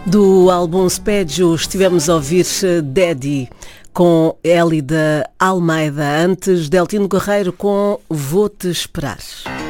Do álbum Spédio estivemos a ouvir Daddy com Elida Almeida, antes Deltino Guerreiro com Vou-te Esperar.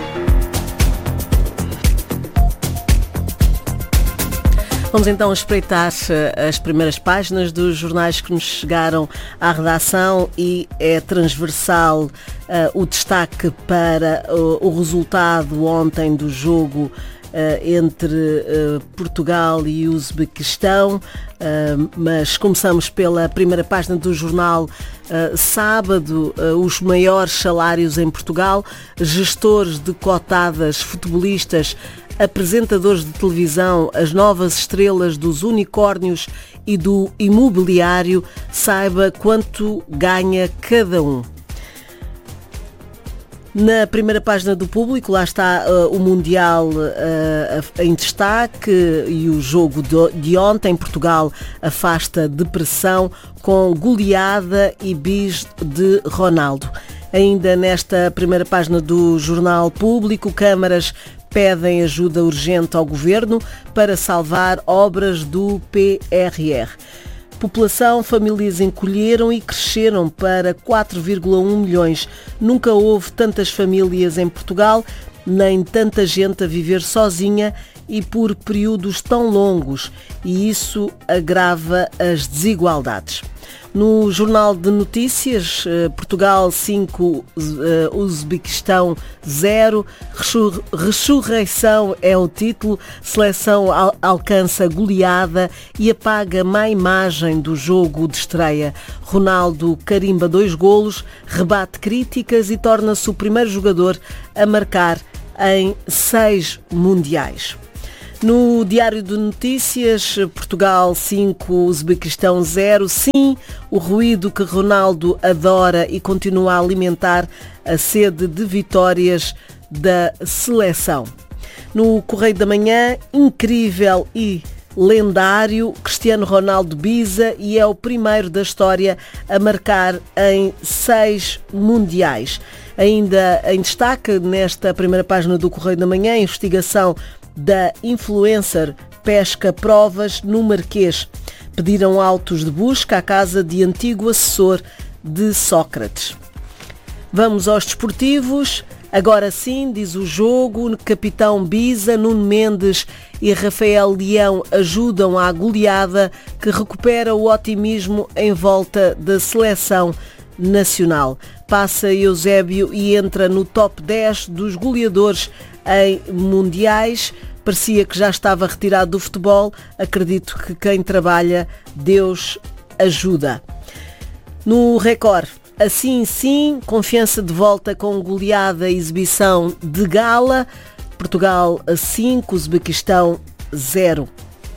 Vamos então espreitar as primeiras páginas dos jornais que nos chegaram à redação e é transversal o destaque para o resultado ontem do jogo entre Portugal e Uzbequistão, mas começamos pela primeira página do jornal sábado. Os maiores salários em Portugal, gestores de cotadas, futebolistas, apresentadores de televisão, as novas estrelas dos unicórnios e do imobiliário, saiba quanto ganha cada um. Na primeira página do Público, lá está o Mundial em destaque e o jogo de ontem. Portugal afasta depressão com goleada e bis de Ronaldo. Ainda nesta primeira página do Jornal Público, câmaras pedem ajuda urgente ao Governo para salvar obras do PRR. População, famílias encolheram e cresceram para 4,1 milhões. Nunca houve tantas famílias em Portugal, nem tanta gente a viver sozinha e por períodos tão longos, e isso agrava as desigualdades. No Jornal de Notícias, Portugal 5, Uzbequistão 0, ressurreição é o título, seleção alcança goleada e apaga má imagem do jogo de estreia. Ronaldo carimba 2 golos, rebate críticas e torna-se o primeiro jogador a marcar em 6 mundiais. No Diário de Notícias, Portugal 5, Uzbequistão 0. Sim, o ruído que Ronaldo adora e continua a alimentar a sede de vitórias da seleção. No Correio da Manhã, incrível e lendário, Cristiano Ronaldo bisa e é o primeiro da história a marcar em 6 mundiais. Ainda em destaque, nesta primeira página do Correio da Manhã, a investigação da influencer pesca provas no Marquês. Pediram autos de busca à casa de antigo assessor de Sócrates. Vamos aos desportivos. Agora sim, diz o jogo, capitão Bisa, Nuno Mendes e Rafael Leão ajudam à goleada que recupera o otimismo em volta da seleção nacional. Passa Eusébio e entra no top 10 dos goleadores em mundiais. Parecia que já estava retirado do futebol. Acredito que quem trabalha, Deus ajuda. No Record, assim sim, confiança de volta com goleada, exibição de gala. Portugal 5, Uzbequistão 0.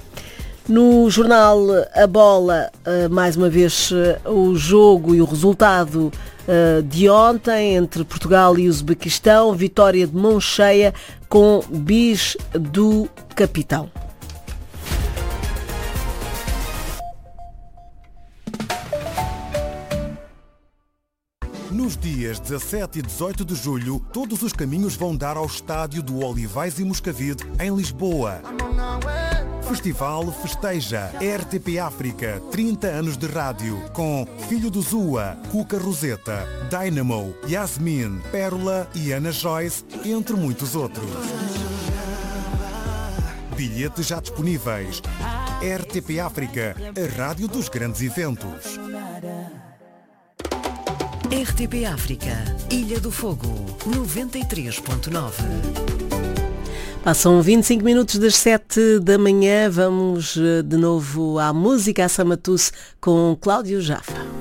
No jornal A Bola, mais uma vez o jogo e o resultado de ontem entre Portugal e Uzbequistão, vitória de mão cheia com bis do capitão. Nos dias 17 e 18 de julho, todos os caminhos vão dar ao estádio do Olivais e Moscavide, em Lisboa. Festival festeja RTP África, 30 anos de rádio, com Filho do Zua, Cuca Roseta, Dynamo, Yasmin, Pérola e Ana Joyce, entre muitos outros. Bilhetes já disponíveis. RTP África, a rádio dos grandes eventos. RTP África, Ilha do Fogo, 93.9. Passam 25 minutos das 7 da manhã. Vamos de novo à música, a Samatus com Cláudio Jaffa.